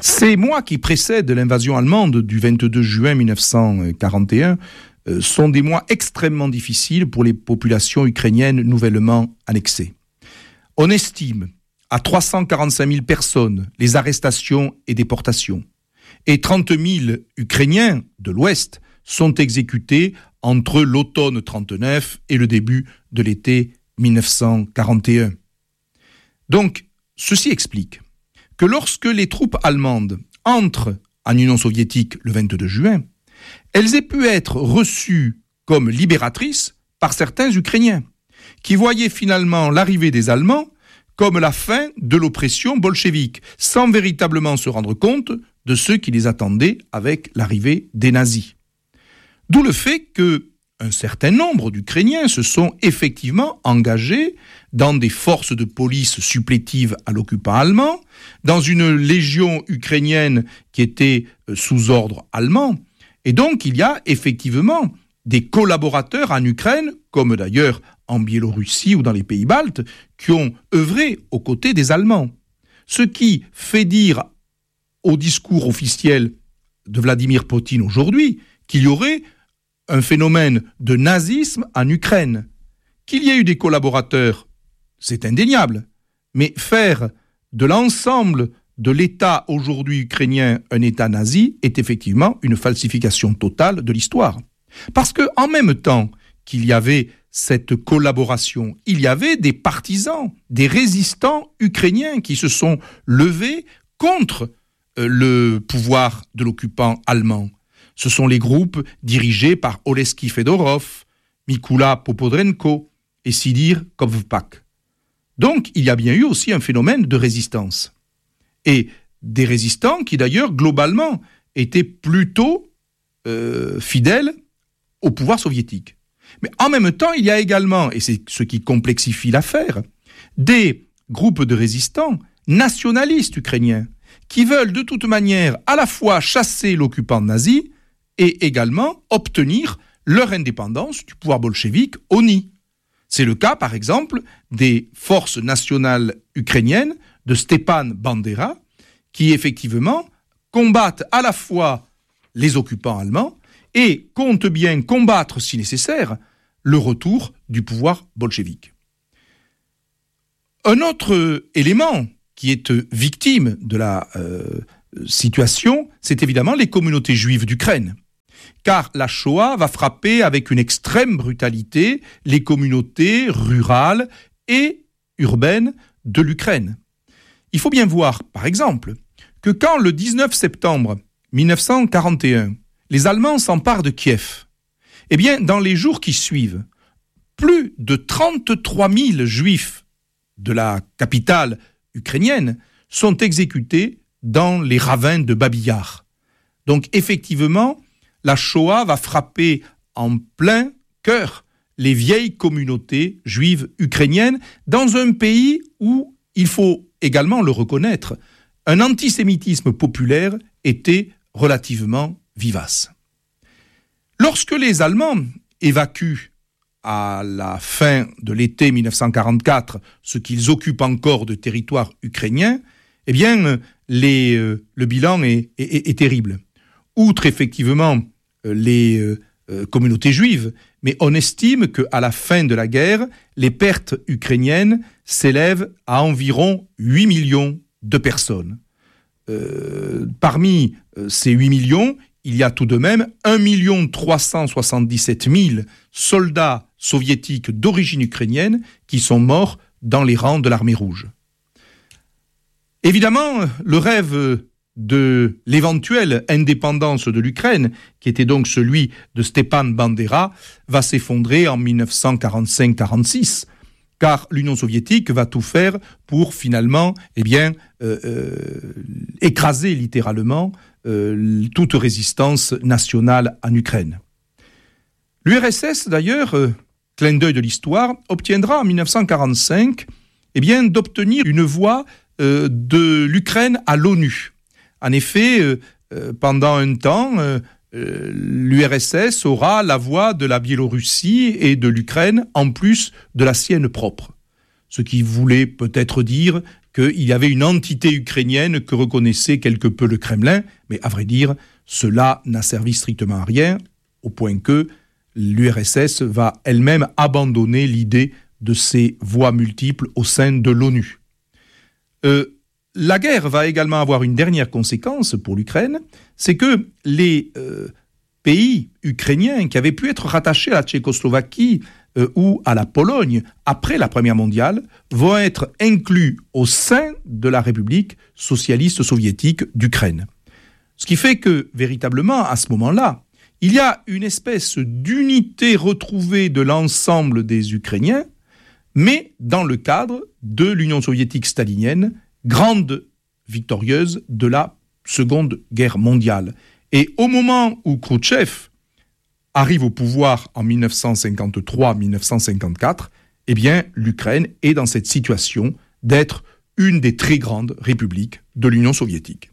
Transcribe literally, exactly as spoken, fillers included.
Ces mois qui précèdent l'invasion allemande du vingt-deux juin mille neuf cent quarante et un euh, sont des mois extrêmement difficiles pour les populations ukrainiennes nouvellement annexées. On estime à trois cent quarante-cinq mille personnes les arrestations et déportations, et trente mille Ukrainiens de l'Ouest sont exécutés entre l'automne trente-neuf et le début de l'été mille neuf cent quarante et un. Donc, ceci explique que lorsque les troupes allemandes entrent en Union soviétique le vingt-deux juin, elles aient pu être reçues comme libératrices par certains Ukrainiens, qui voyaient finalement l'arrivée des Allemands comme la fin de l'oppression bolchevique, sans véritablement se rendre compte de ce qui les attendait avec l'arrivée des nazis. D'où le fait que un certain nombre d'Ukrainiens se sont effectivement engagés dans des forces de police supplétives à l'occupant allemand, dans une légion ukrainienne qui était sous ordre allemand. Et donc, il y a effectivement des collaborateurs en Ukraine, comme d'ailleurs en Biélorussie ou dans les pays baltes, qui ont œuvré aux côtés des Allemands. Ce qui fait dire au discours officiel de Vladimir Poutine aujourd'hui qu'il y aurait un phénomène de nazisme en Ukraine. Qu'il y ait eu des collaborateurs, c'est indéniable, mais faire de l'ensemble de l'État aujourd'hui ukrainien un État nazi est effectivement une falsification totale de l'histoire. Parce qu'en même temps qu'il y avait cette collaboration, il y avait des partisans, des résistants ukrainiens qui se sont levés contre le pouvoir de l'occupant allemand. Ce sont les groupes dirigés par Oleski Fedorov, Mykola Popodrenko et Sidir Kovpak. Donc, il y a bien eu aussi un phénomène de résistance. Et des résistants qui, d'ailleurs, globalement, étaient plutôt euh, fidèles au pouvoir soviétique. Mais en même temps, il y a également, et c'est ce qui complexifie l'affaire, des groupes de résistants nationalistes ukrainiens qui veulent de toute manière à la fois chasser l'occupant nazi et également obtenir leur indépendance du pouvoir bolchevique O N I. C'est le cas, par exemple, des forces nationales ukrainiennes de Stepan Bandera, qui effectivement combattent à la fois les occupants allemands et comptent bien combattre, si nécessaire, le retour du pouvoir bolchevique. Un autre élément qui est victime de la euh, situation, c'est évidemment les communautés juives d'Ukraine. Car la Shoah va frapper avec une extrême brutalité les communautés rurales et urbaines de l'Ukraine. Il faut bien voir, par exemple, que quand le dix-neuf septembre mille neuf cent quarante et un, les Allemands s'emparent de Kiev, eh bien, dans les jours qui suivent, plus de trente-trois mille Juifs de la capitale ukrainienne sont exécutés dans les ravins de Babi Yar. Donc, effectivement, la Shoah va frapper en plein cœur les vieilles communautés juives ukrainiennes dans un pays où, il faut également le reconnaître, un antisémitisme populaire était relativement vivace. Lorsque les Allemands évacuent à la fin de l'été mille neuf cent quarante-quatre ce qu'ils occupent encore de territoire ukrainien, eh bien, les, euh, le bilan est, est, est terrible. Outre effectivement euh, les euh, communautés juives, mais on estime qu'à la fin de la guerre, les pertes ukrainiennes s'élèvent à environ huit millions de personnes. Euh, parmi euh, ces huit millions, il y a tout de même un million trois cent soixante-dix-sept mille soldats soviétiques d'origine ukrainienne qui sont morts dans les rangs de l'armée rouge. Évidemment, le rêve de l'éventuelle indépendance de l'Ukraine, qui était donc celui de Stepan Bandera, va s'effondrer en mille neuf cent quarante-cinq quarante-six, car l'Union soviétique va tout faire pour finalement eh bien, euh, euh, écraser littéralement euh, toute résistance nationale en Ukraine. L'U R S S, d'ailleurs, euh, clin d'œil de l'histoire, obtiendra en mille neuf cent quarante-cinq eh bien, d'obtenir une voix euh, de l'Ukraine à l'ONU. En effet, euh, euh, pendant un temps, euh, euh, l'U R S S aura la voix de la Biélorussie et de l'Ukraine, en plus de la sienne propre. Ce qui voulait peut-être dire qu'il y avait une entité ukrainienne que reconnaissait quelque peu le Kremlin, mais à vrai dire, cela n'a servi strictement à rien, au point que l'U R S S va elle-même abandonner l'idée de ces voies multiples au sein de l'ONU. Euh, la guerre va également avoir une dernière conséquence pour l'Ukraine, c'est que les euh, pays ukrainiens qui avaient pu être rattachés à la Tchécoslovaquie euh, ou à la Pologne après la Première mondiale vont être inclus au sein de la République socialiste soviétique d'Ukraine. Ce qui fait que, véritablement, à ce moment-là, il y a une espèce d'unité retrouvée de l'ensemble des Ukrainiens, mais dans le cadre de l'Union soviétique stalinienne, grande victorieuse de la Seconde Guerre mondiale. Et au moment où Khrouchtchev arrive au pouvoir en dix-neuf cent cinquante-trois dix-neuf cent cinquante-quatre, eh bien, l'Ukraine est dans cette situation d'être une des très grandes républiques de l'Union soviétique.